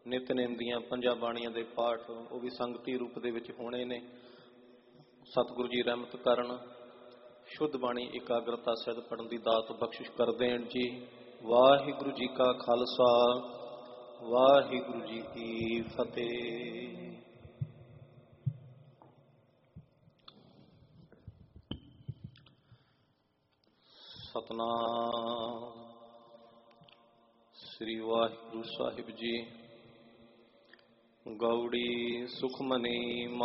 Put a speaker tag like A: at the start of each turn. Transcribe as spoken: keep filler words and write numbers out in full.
A: ਨਿਤਨੇਮ ਦੀਆਂ ਪੰਜਾਂ ਬਾਣੀਆਂ ਦੇ ਪਾਠ ਉਹ ਵੀ ਸੰਗਤੀ ਰੂਪ ਦੇ ਵਿੱਚ ਹੋਣੇ ਨੇ। ਸਤਿਗੁਰੂ ਜੀ ਰਹਿਮਤ ਕਰਨ, ਸ਼ੁੱਧ ਬਾਣੀ ਇਕਾਗਰਤਾ ਸਹਿਤ ਪੜ੍ਹਨ ਦੀ ਦਾਤ ਬਖਸ਼ਿਸ਼ ਕਰ ਦੇਣ ਜੀ। ਵਾਹਿਗੁਰੂ ਜੀ ਕਾ ਖਾਲਸਾ, ਵਾਹਿਗੁਰੂ ਜੀ ਕੀ ਫਤਿਹ। ਸਤਨਾਮ ਸ੍ਰੀ ਵਾਹਿਗੁਰੂ ਸਾਹਿਬ ਜੀ। ਗੌੜੀ ਸੁਖਮਨੀ